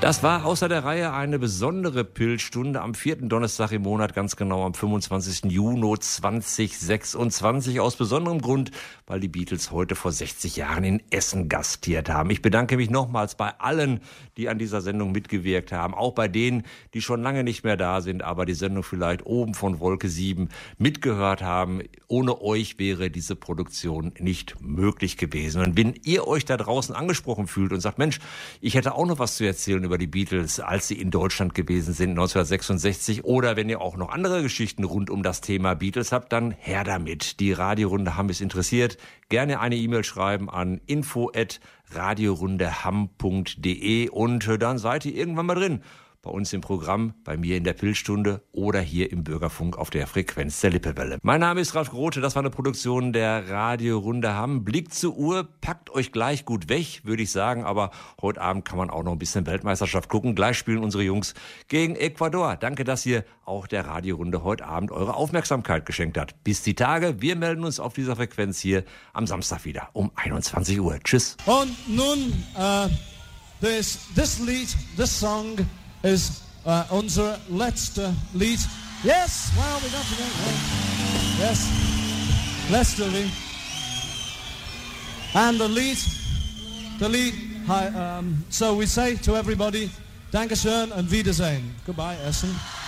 Das war außer der Reihe eine besondere Pilzstunde am 4. Donnerstag im Monat, ganz genau am 25. Juni 2026. Aus besonderem Grund, weil die Beatles heute vor 60 Jahren in Essen gastiert haben. Ich bedanke mich nochmals bei allen, die an dieser Sendung mitgewirkt haben. Auch bei denen, die schon lange nicht mehr da sind, aber die Sendung vielleicht oben von Wolke 7 mitgehört haben. Ohne euch wäre diese Produktion nicht möglich gewesen. Und wenn ihr euch da draußen angesprochen fühlt und sagt, Mensch, ich hätte auch noch was zu erzählen über die Beatles, als sie in Deutschland gewesen sind 1966, oder wenn ihr auch noch andere Geschichten rund um das Thema Beatles habt, dann her damit. Die Radiorunde Hamm ist interessiert. Gerne eine E-Mail schreiben an info@radiorundehamm.de und dann seid ihr irgendwann mal drin. Bei uns im Programm, bei mir in der Pilzstunde oder hier im Bürgerfunk auf der Frequenz der Lippewelle. Mein Name ist Ralf Grote, das war eine Produktion der Radiorunde Hamm. Blickt zur Uhr, packt euch gleich gut weg, würde ich sagen, aber heute Abend kann man auch noch ein bisschen Weltmeisterschaft gucken. Gleich spielen unsere Jungs gegen Ecuador. Danke, dass ihr auch der Radiorunde heute Abend eure Aufmerksamkeit geschenkt habt. Bis die Tage, wir melden uns auf dieser Frequenz hier am Samstag wieder um 21 Uhr. Tschüss. Und nun, this song is unser letzter Lied. Yes, well, we got to go. Yes, letzter Lied. And the lead, hi, so we say to everybody, Dankeschön and Wiedersehen. Goodbye, Essen.